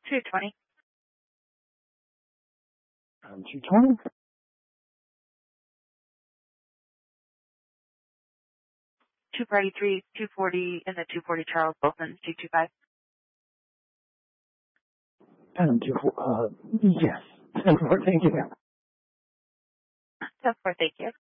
220. 220. 243, 240, and the 240 Charles Wilson, 225. And yes. 10-4, thank you. 10-4, thank you.